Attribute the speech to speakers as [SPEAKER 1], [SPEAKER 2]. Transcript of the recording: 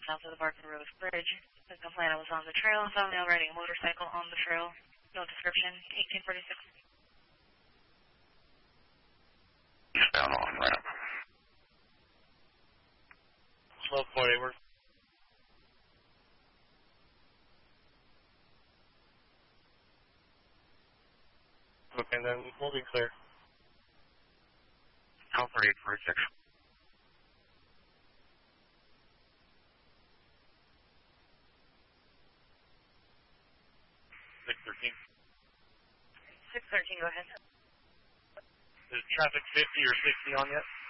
[SPEAKER 1] south of the Barker Rose Bridge. The complainant was on the trail and found male riding a motorcycle on the trail. No description, 1846.
[SPEAKER 2] Eastbound on ramp.
[SPEAKER 3] 1240, we're okay, then we'll be clear.
[SPEAKER 2] 123846.
[SPEAKER 3] 613.
[SPEAKER 1] 613, go ahead.
[SPEAKER 3] Is traffic 50 or 60 on yet?